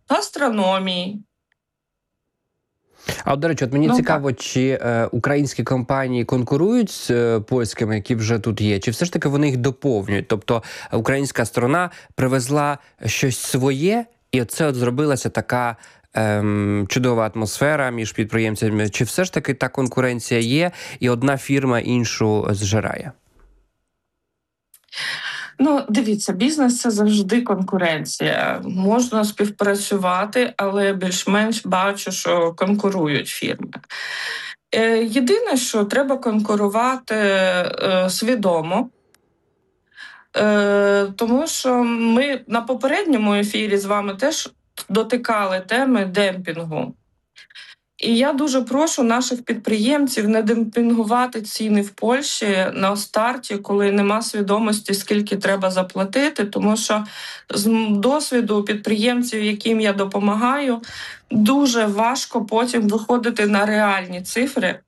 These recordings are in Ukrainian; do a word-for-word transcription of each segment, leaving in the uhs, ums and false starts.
гастрономії. А от, до речі, от мені Ну, цікаво, чи е, українські компанії конкурують з е, польськими, які вже тут є, чи все ж таки вони їх доповнюють? Тобто українська сторона привезла щось своє, і оце от зробилася така ем, чудова атмосфера між підприємцями. Чи все ж таки та конкуренція є, і одна фірма іншу зжирає? Ну, дивіться, бізнес – це завжди конкуренція. Можна співпрацювати, але більш-менш бачу, що конкурують фірми. Е, єдине, що треба конкурувати е, свідомо, е, тому що ми на попередньому ефірі з вами теж дотикали теми демпінгу. І я дуже прошу наших підприємців не демпінгувати ціни в Польщі на старті, коли нема свідомості, скільки треба заплатити, тому що з досвіду підприємців, яким я допомагаю, дуже важко потім виходити на реальні цифри.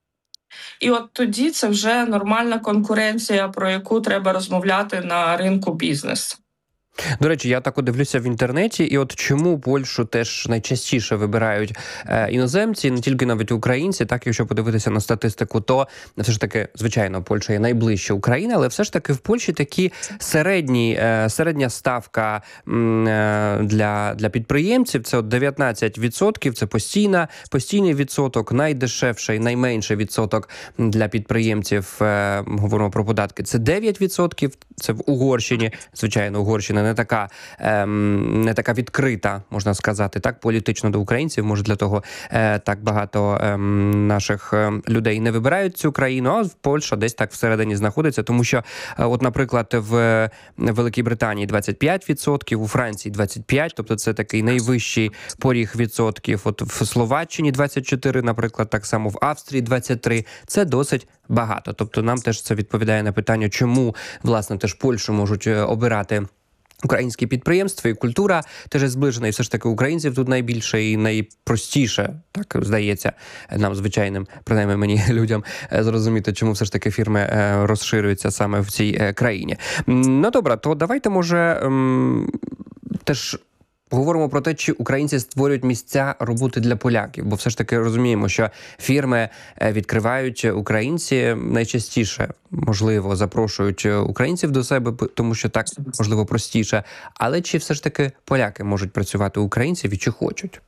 І от тоді це вже нормальна конкуренція, про яку треба розмовляти на ринку бізнесу. До речі, я так дивлюся в інтернеті, і от чому Польщу теж найчастіше вибирають е, іноземці, не тільки навіть українці, так, якщо подивитися на статистику, то все ж таки, звичайно, Польща є найближче Україна, але все ж таки в Польщі такі середні, е, середня ставка м, е, для, для підприємців, це от дев'ятнадцять відсотків, це постійна, постійний відсоток, найдешевший, найменший відсоток для підприємців, е, говоримо про податки, це дев'ять відсотків, це в Угорщині, звичайно, Угорщина не така, ем, не така відкрита, можна сказати, так, політично до українців, може для того е, так багато ем, наших е, людей не вибирають цю країну, а Польща десь так всередині знаходиться, тому що, е, от, наприклад, в Великій Британії двадцять п'ять відсотків, у Франції двадцять п'ять відсотків, тобто це такий найвищий поріг відсотків, от в Словаччині двадцять чотири відсотки, наприклад, так само в Австрії двадцять три відсотки, це досить багато, тобто нам теж це відповідає на питання, чому, власне, теж Польщу можуть обирати українські підприємства, і культура теж зближена, і все ж таки українців тут найбільше і найпростіше, так здається, нам, звичайним, принаймні мені, людям, зрозуміти, чому все ж таки фірми розширюються саме в цій країні. Ну, добре, то давайте, може, теж поговоримо про те, чи українці створюють місця роботи для поляків, бо все ж таки розуміємо, що фірми відкривають українці найчастіше, можливо, запрошують українців до себе, тому що так, можливо, простіше. Але чи все ж таки поляки можуть працювати українців і чи хочуть?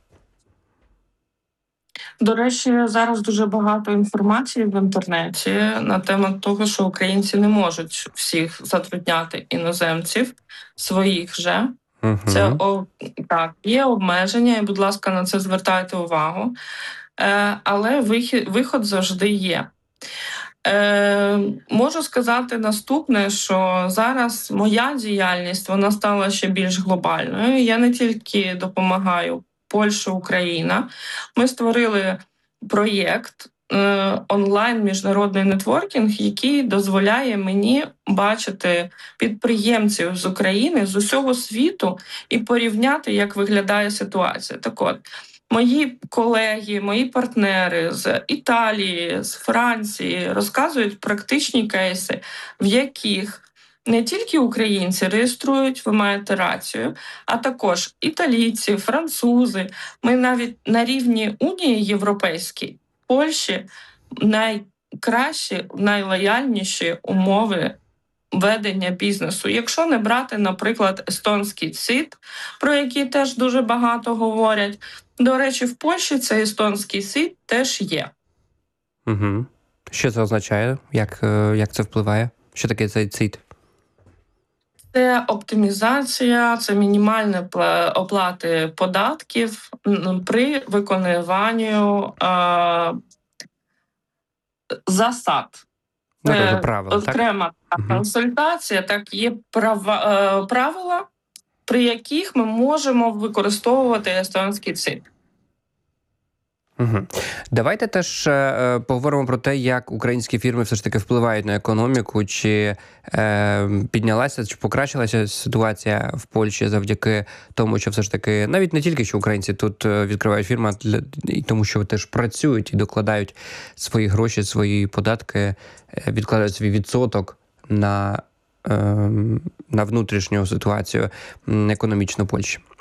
До речі, зараз дуже багато інформації в інтернеті на тему того, що українці не можуть всіх затрудняти іноземців, своїх же. Угу. Це о, так, є обмеження, і, будь ласка, на це звертайте увагу. Е, але вихід, виход завжди є. Е, можу сказати наступне, що зараз моя діяльність, вона стала ще більш глобальною. Я не тільки допомагаю Польща, Україна. Ми створили проєкт онлайн міжнародний нетворкінг, який дозволяє мені бачити підприємців з України, з усього світу і порівняти, як виглядає ситуація. Так от, мої колеги, мої партнери з Італії, з Франції розказують практичні кейси, в яких не тільки українці реєструють, ви маєте рацію, а також італійці, французи. Ми навіть на рівні Унії Європейській, Польщі найкращі, найлояльніші умови ведення бізнесу. Якщо не брати, наприклад, естонський СІД, про який теж дуже багато говорять. До речі, в Польщі цей естонський СІД теж є. Угу. Що це означає? Як, як це впливає? Що таке цей СІД? Це оптимізація, це мінімальні оплати податків при виконуванні е, засад. Ну, тобто правила, окрема так? консультація, так, є права, е, правила, при яких ми можемо використовувати естонський СІД. Угу. Давайте теж е, поговоримо про те, як українські фірми все ж таки впливають на економіку, чи е, піднялася, чи покращилася ситуація в Польщі завдяки тому, що все ж таки, навіть не тільки, що українці тут відкривають фірми, а для, і тому, що теж працюють і докладають свої гроші, свої податки, відкладають свій відсоток на, е, на внутрішню ситуацію економічну Польщі.